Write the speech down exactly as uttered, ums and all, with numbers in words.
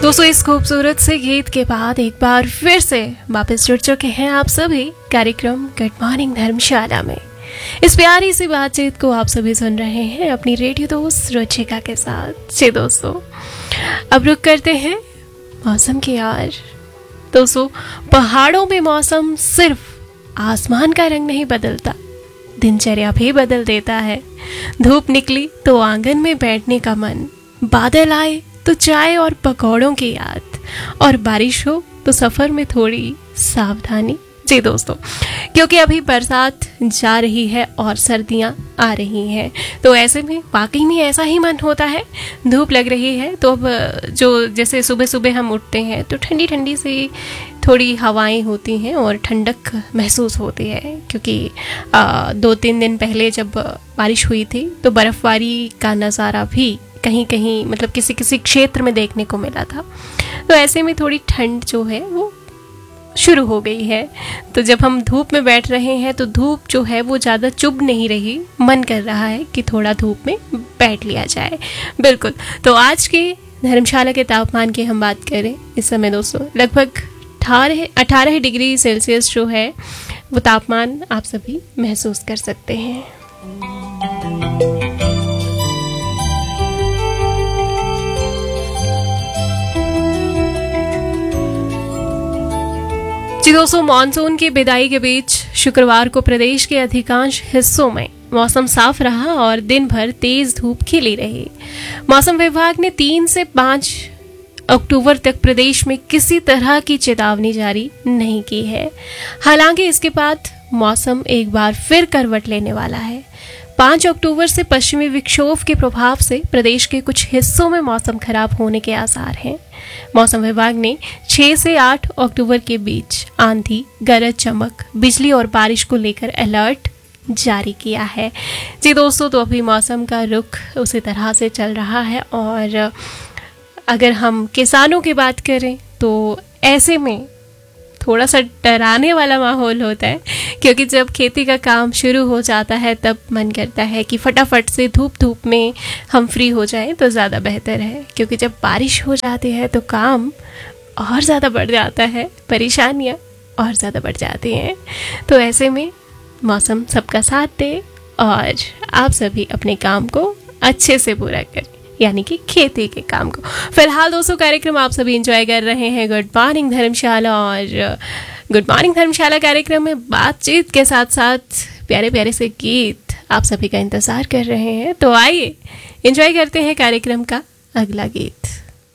दोस्तों, इस खूबसूरत से गीत के बाद एक बार फिर से वापस जुड़ चुके हैं आप सभी कार्यक्रम गुड मॉर्निंग धर्मशाला में। इस प्यारी सी बातचीत को आप सभी सुन रहे हैं अपनी रेडियो दोस्त रुचिका के साथ। जी दोस्तों, अब रुक करते हैं मौसम की ओर। दोस्तों, पहाड़ों में मौसम सिर्फ आसमान का रंग नहीं बदलता, दिनचर्या भी बदल देता है। धूप निकली तो आंगन में बैठने का मन, बादल आए तो चाय और पकौड़ों की याद, और बारिश हो तो सफर में थोड़ी सावधानी। जी दोस्तों, क्योंकि अभी बरसात जा रही है और सर्दियां आ रही हैं, तो ऐसे में वाकई में ऐसा ही मन होता है। धूप लग रही है तो अब जो जैसे सुबह सुबह हम उठते हैं तो ठंडी ठंडी सी थोड़ी हवाएं होती हैं और ठंडक महसूस होती है, क्योंकि आ, दो तीन दिन पहले जब बारिश हुई थी तो बर्फ़बारी का नज़ारा भी कहीं कहीं मतलब किसी किसी क्षेत्र में देखने को मिला था। तो ऐसे में थोड़ी ठंड जो है वो शुरू हो गई है। तो जब हम धूप में बैठ रहे हैं तो धूप जो है वो ज़्यादा चुभ नहीं रही, मन कर रहा है कि थोड़ा धूप में बैठ लिया जाए। बिल्कुल, तो आज के धर्मशाला के तापमान की हम बात करें, इस समय दोस्तों लगभग अठारह अठारह डिग्री सेल्सियस जो है वो तापमान आप सभी महसूस कर सकते हैं। जी दोस्तों, मानसून की विदाई के बीच शुक्रवार को प्रदेश के अधिकांश हिस्सों में मौसम साफ रहा और दिन भर तेज धूप खिली रही। मौसम विभाग ने तीन से पाँच अक्टूबर तक प्रदेश में किसी तरह की चेतावनी जारी नहीं की है। हालांकि इसके बाद मौसम एक बार फिर करवट लेने वाला है। पाँच अक्टूबर से पश्चिमी विक्षोभ के प्रभाव से प्रदेश के कुछ हिस्सों में मौसम खराब होने के आसार हैं। मौसम विभाग ने छह से आठ अक्टूबर के बीच आंधी, गरज चमक, बिजली और बारिश को लेकर अलर्ट जारी किया है। जी दोस्तों, तो अभी मौसम का रुख उसी तरह से चल रहा है, और अगर हम किसानों की बात करें तो ऐसे में थोड़ा सा डराने वाला माहौल होता है, क्योंकि जब खेती का काम शुरू हो जाता है तब मन करता है कि फटाफट से धूप धूप में हम फ्री हो जाएं तो ज़्यादा बेहतर है, क्योंकि जब बारिश हो जाती है तो काम और ज़्यादा बढ़ जाता है, परेशानियां और ज़्यादा बढ़ जाती हैं। तो ऐसे में मौसम सबका साथ दे और आप सभी अपने काम को अच्छे से पूरा करें, यानी कि खेती के काम को। फिलहाल दोस्तों, कार्यक्रम आप सभी एंजॉय कर रहे हैं गुड मॉर्निंग धर्मशाला, और गुड मॉर्निंग धर्मशाला कार्यक्रम में बातचीत के साथ साथ प्यारे प्यारे से गीत आप सभी का इंतजार कर रहे हैं। तो आइए एंजॉय करते हैं कार्यक्रम का अगला गीत।